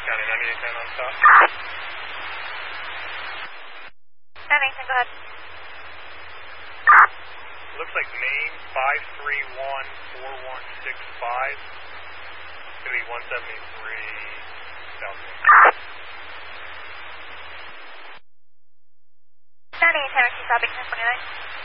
County 9810 on stop. 9810, go ahead. Looks like main 5314165. It's going to be 173 South Main. 9810, stopping 1029.